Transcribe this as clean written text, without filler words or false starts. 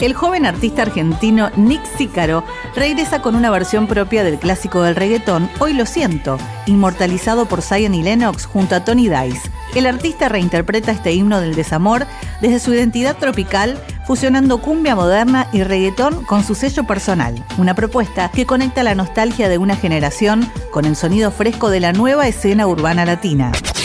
El joven artista argentino Nick Sícaro regresa con una versión propia del clásico del reggaetón, Hoy lo siento, inmortalizado por Zion y Lennox junto a Tony Dice. El artista reinterpreta este himno del desamor desde su identidad tropical, fusionando cumbia moderna y reggaetón con su sello personal. Una propuesta que conecta la nostalgia de una generación con el sonido fresco de la nueva escena urbana latina.